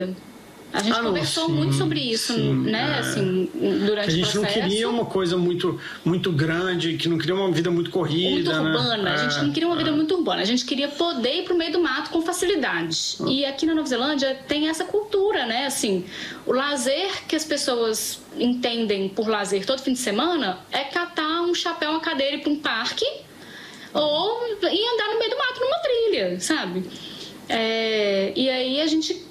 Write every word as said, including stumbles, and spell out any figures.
A gente ah, conversou não, sim, muito sobre isso, sim, né, é. assim, durante o processo. A gente não queria uma coisa muito, muito grande, que não queria uma vida muito corrida, muito urbana, né? A gente é, não queria uma vida é. muito urbana, a gente queria poder ir pro meio do mato com facilidade. Ah. E aqui na Nova Zelândia tem essa cultura, né, assim, o lazer que as pessoas entendem por lazer todo fim de semana é catar um chapéu, uma cadeira e ir para um parque ou ir andar no meio do mato numa trilha, sabe? É, e aí a gente